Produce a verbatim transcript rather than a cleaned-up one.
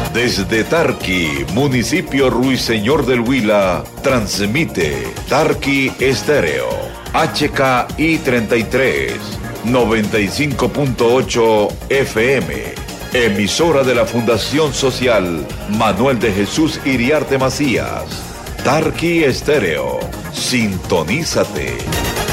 Desde Tarqui, municipio Ruiseñor del Huila, transmite Tarqui Estéreo, H K I treinta y tres, noventa y cinco punto ocho F M, emisora de la Fundación Social Manuel de Jesús Iriarte Macías. Tarqui Estéreo, sintonízate.